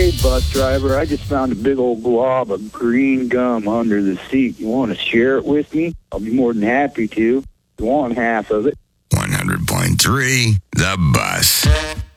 Hey, bus driver, I just found a big old glob of green gum under the seat. You want to share it with me? I'll be more than happy to. You want half of it? 100.3 The Bus.